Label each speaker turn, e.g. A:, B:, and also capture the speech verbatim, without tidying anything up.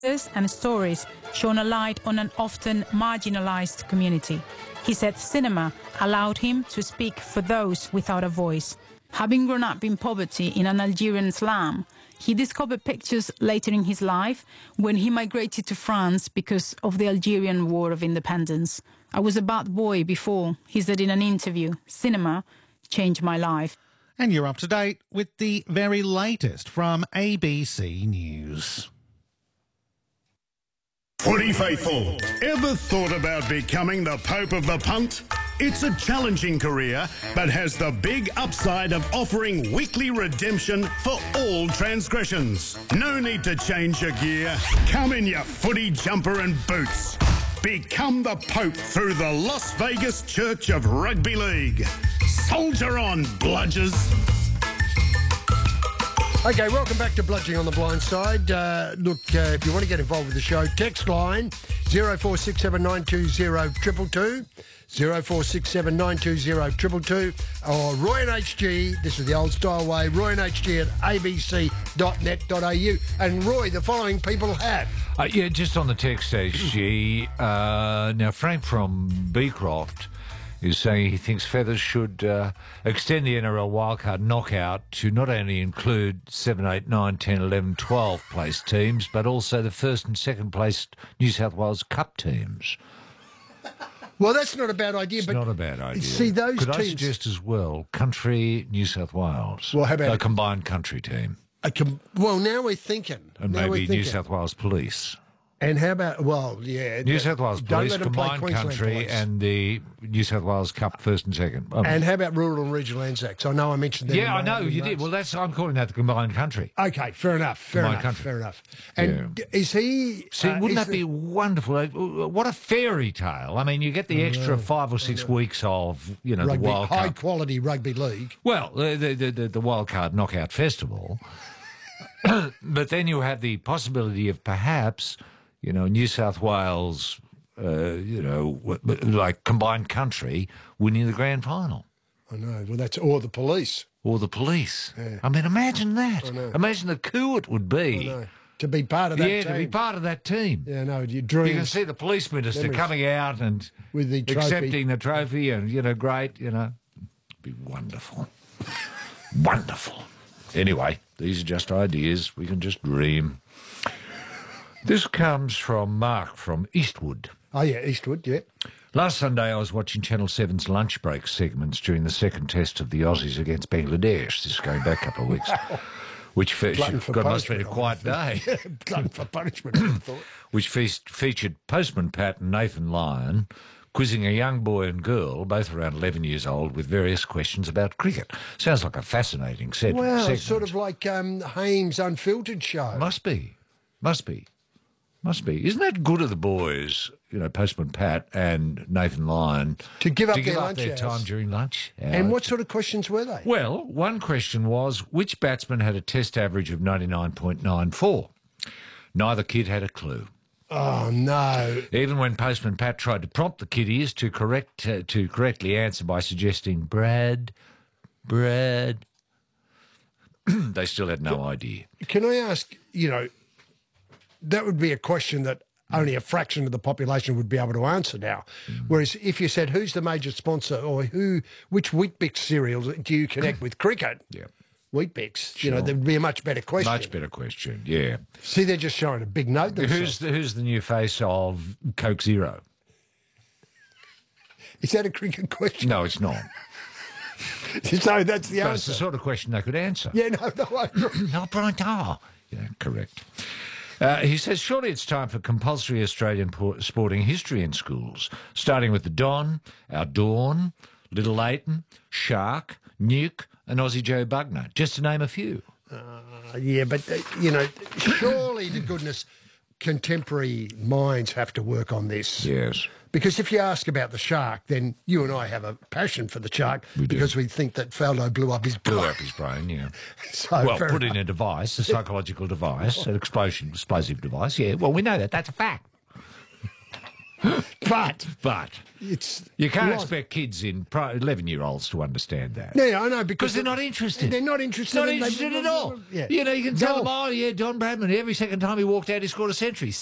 A: and stories shone a light on an often marginalized community. He said cinema allowed him to speak for those without a voice. Having grown up in poverty in an Algerian slum, he discovered pictures later in his life when he migrated to France because of the Algerian War of Independence. I was a bad boy before, he said in an interview. Cinema changed my life.
B: And you're up to date with the very latest from A B C News.
C: Footy faithful, ever thought about becoming the Pope of the Punt? It's a challenging career, but has the big upside of offering weekly redemption for all transgressions. No need to change your gear. Come in your footy jumper and boots. Become the Pope through the Las Vegas Church of Rugby League. Soldier on, bludgers.
D: Okay, welcome back to Bludging on the Blind Side. Uh, look, uh, if you want to get involved with the show, text line zero four six seven nine two zero two two two, zero four six seven nine two zero two two two, or Roy and H G, this is the old style way, Roy and H G at a b c dot net dot a u. And Roy, the following people have.
E: Uh, yeah, just on the text, H G. Uh, now, Frank from Beecroft is saying he thinks Feathers should uh, extend the N R L wildcard knockout to not only include seven, eight, nine, ten, eleven, twelve place teams, but also the first and second place New South Wales Cup teams.
D: Well, that's not a bad idea.
E: It's
D: but
E: not a bad idea.
D: See, those
E: Could
D: teams...
E: I suggest as well, country New South Wales?
D: Well, how about...
E: A combined country team.
D: A com- well, now we're thinking.
E: And
D: now
E: maybe
D: thinking.
E: New South Wales Police.
D: And how about, well, yeah.
E: New South Wales
D: don't
E: Police,
D: let them play
E: combined
D: Queensland
E: country,
D: Police.
E: and the New South Wales Cup first and second. Um,
D: And how about rural and regional Anzacs? I know I mentioned that.
E: yeah, I
D: in my
E: know you
D: notes.
E: did. Well, that's I'm calling that the combined country.
D: Okay, fair enough. Fair
E: Combined
D: enough.
E: country.
D: Fair enough. And
E: Yeah.
D: is he?
E: See,
D: uh,
E: wouldn't
D: is
E: that
D: the-
E: be wonderful? Uh, What a fairy tale! I mean, you get the extra five or six weeks of you know
D: rugby,
E: the Wild
D: high
E: Cup.
D: quality rugby league?
E: Well, the the the, the, the Wild Card Knockout Festival, but then you have the possibility of perhaps you know New South Wales, uh, you know, w- like combined country winning the grand final.
D: I know. Well, that's or the police.
E: Or the police.
D: Yeah.
E: I mean, imagine that.
D: know.
E: Imagine the coup it would be.
D: I know. To be part of that
E: Yeah,
D: team.
E: to be part of that team.
D: Yeah, no, your
E: You
D: dreams.
E: can see the police minister
D: Memories.
E: coming out and
D: With the trophy.
E: accepting the trophy and, you know, great, you know. It'd be wonderful. Wonderful. Anyway, these are just ideas. We can just dream. This comes from Mark from Eastwood.
D: Oh, yeah, Eastwood, yeah.
E: Last Sunday I was watching Channel seven's lunch break segments during the second test of the Aussies against Bangladesh. This is going back a couple of weeks. Which fe-
D: Glutton for
E: God, must have been a
D: punishment,
E: quiet day.
D: Glutton for punishment, I thought.
E: Which feast, featured Postman Pat and Nathan Lyon quizzing a young boy and girl, both around eleven years old, with various questions about cricket. Sounds like a fascinating set.
D: Well,
E: segment.
D: sort of like um, Hames' Unfiltered show.
E: Must be. Must be. Must be. Isn't that good of the boys, you know, Postman Pat and Nathan Lyon,
D: To give up
E: to give
D: their
E: up
D: lunch
E: their
D: hours.
E: time during lunch?
D: And
E: hour?
D: what sort of questions were they?
E: Well, one question was, which batsman had a test average of ninety-nine point nine four? Neither kid had a clue.
D: Oh, no.
E: Even when Postman Pat tried to prompt the kiddies to correct uh, to correctly answer by suggesting Brad, Brad, they still had no idea.
D: Can I ask, you know, that would be a question that only a fraction of the population would be able to answer now.
E: Mm.
D: Whereas if you said, who's the major sponsor or who, which Weet-Bix cereals do you connect with cricket?
E: Yeah.
D: Weet-Bix, you know,
E: Sure.
D: there'd be a much better question.
E: Much better question, yeah.
D: See, they're just showing a big note
E: Who's
D: themselves.
E: the, who's the new face of Coke Zero?
D: Is that a cricket question?
E: No, it's not.
D: So that's the
E: But it's the
D: answer.
E: sort of question they could answer.
D: Yeah, no, no, I agree.
E: No, Brian, ah. Yeah, correct. Uh, he says, surely it's time for compulsory Australian po- sporting history in schools, starting with the Don, our Dawn, Little Leighton, Shark, Nuke, and Aussie Joe Bugner, just to name a few.
D: Uh, yeah, but, uh, you know, surely, to goodness, contemporary minds have to work on this.
E: Yes.
D: Because if you ask about the shark, then you and I have a passion for the shark
E: We do.
D: because we think that Faldo blew up his
E: Blew
D: brain.
E: up his brain, yeah.
D: So
E: Well,
D: fair
E: put
D: enough.
E: in a device, a psychological device, an explosion, explosive device, yeah. Well, we know that. That's a fact.
D: But
E: But
D: it's
E: you can't
D: lost.
E: expect kids in eleven-year-olds to understand that.
D: Yeah, I know,
E: Because
D: because
E: they're not interested.
D: They're not interested.
E: Not
D: in- they-
E: interested at all.
D: Yeah.
E: You know, you can tell
D: Golf.
E: them, oh, yeah, Don Bradman, every second time he walked out, he scored a century.